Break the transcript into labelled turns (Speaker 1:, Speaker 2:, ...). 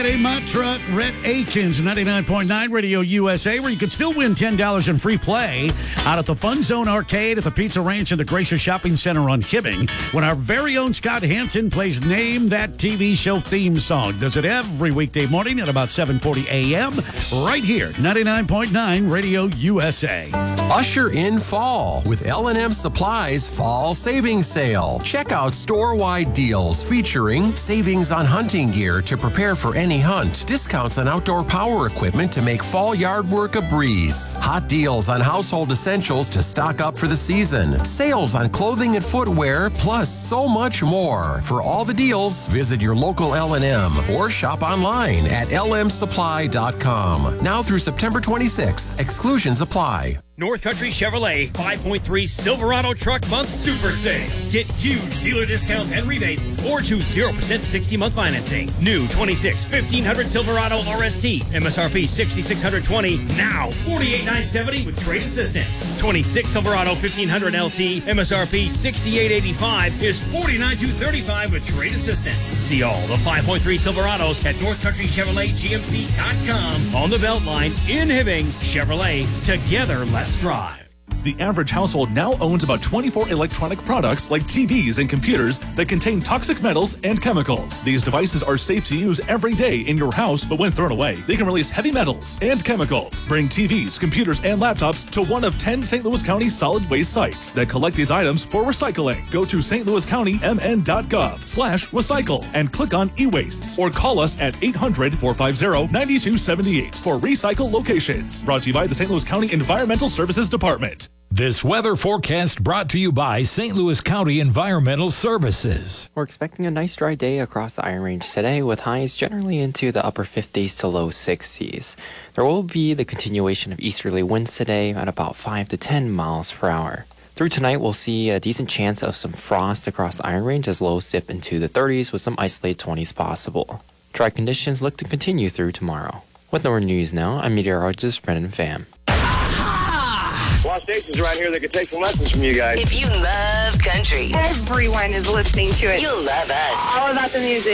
Speaker 1: My Truck, Rhett Akins, 99.9 Radio USA, where you can still win $10 in free play out at the Fun Zone Arcade at the Pizza Ranch and the Gracia Shopping Center on Hibbing when our very own Scott Hansen plays Name That TV Show theme song. Does it every weekday morning at about 7:40 a.m. right here, 99.9 Radio USA.
Speaker 2: Usher in fall with L&M Supply's Fall Savings Sale. Check out store-wide deals featuring savings on hunting gear to prepare for any hunt, discounts on outdoor power equipment to make fall yard work a breeze, hot deals on household essentials to stock up for the season, sales on clothing and footwear, plus so much more. For all the deals, visit your local L&M or shop online at lmsupply.com. Now through September 26th. Exclusions apply.
Speaker 3: North Country Chevrolet 5.3 Silverado Truck Month Super Sale. Get huge dealer discounts and rebates or choose 0% 60-month financing. New 26 1500 Silverado RST, MSRP $6,620, now $48,970 with trade assistance. 26 Silverado 1500 LT, MSRP $68,885 is $49,235 with trade assistance. See all the 5.3 Silverados at NorthCountryChevroletGMC.com. On the Beltline in Hibbing, Chevrolet, together let's drive.
Speaker 4: The average household now owns about 24 electronic products like TVs and computers that contain toxic metals and chemicals. These devices are safe to use every day in your house, but when thrown away, they can release heavy metals and chemicals. Bring TVs, computers, and laptops to one of 10 St. Louis County solid waste sites that collect these items for recycling. Go to stlouiscountymn.gov/recycle and click on e-wastes or call us at 800-450-9278 for recycle locations. Brought to you by the St. Louis County Environmental Services Department.
Speaker 5: This weather forecast brought to you by St. Louis County Environmental Services.
Speaker 6: We're expecting a nice dry day across the Iron Range today with highs generally into the upper 50s to low 60s. There will be the continuation of easterly winds today at about 5 to 10 miles per hour. Through tonight, we'll see a decent chance of some frost across the Iron Range as lows dip into the 30s with some isolated 20s possible. Dry conditions look to continue through tomorrow. With more news now, I'm meteorologist Brendan Pham.
Speaker 7: A lot of stations around here that could take some lessons from you guys.
Speaker 8: If you love country,
Speaker 9: everyone is listening to it.
Speaker 8: You'll love us.
Speaker 9: All about the music.